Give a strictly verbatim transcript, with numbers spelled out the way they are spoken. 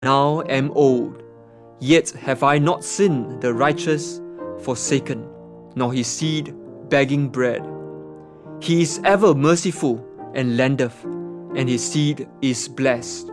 now am old, yet have I not seen the righteous forsaken, nor his seed begging bread. He is ever merciful and lendeth, and his seed is blessed.